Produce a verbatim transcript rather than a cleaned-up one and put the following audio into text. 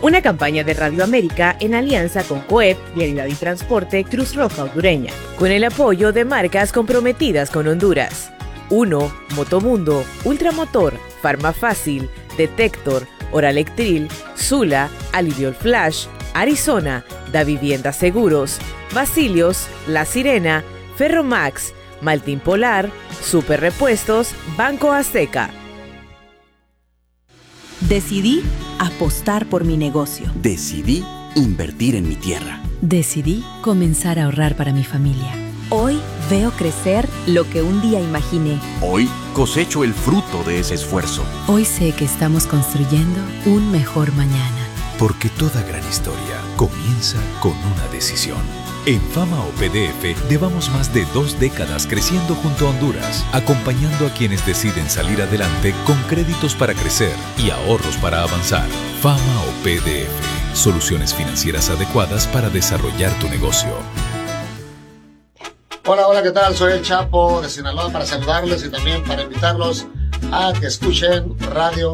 Una campaña de Radio América en alianza con COEP, Vialidad y Transporte, Cruz Roja Hondureña, con el apoyo de marcas comprometidas con Honduras. uno, Motomundo, Ultramotor, Farmafácil, Detector, Oralectril, Zula, Aliviol Flash, Arizona, Da Vivienda Seguros, Basilios, La Sirena, Ferromax, Maltín Polar, Super Repuestos, Banco Azteca. Decidí apostar por mi negocio. Decidí invertir en mi tierra. Decidí comenzar a ahorrar para mi familia. Hoy veo crecer lo que un día imaginé. Hoy cosecho el fruto de ese esfuerzo. Hoy sé que estamos construyendo un mejor mañana. Porque toda gran historia comienza con una decisión. En Fama O P D F llevamos más de dos décadas creciendo junto a Honduras, acompañando a quienes deciden salir adelante con créditos para crecer y ahorros para avanzar. Fama O P D F, soluciones financieras adecuadas para desarrollar tu negocio. Hola, hola, ¿qué tal? Soy el Chapo de Sinaloa para saludarles y también para invitarlos a que escuchen Radio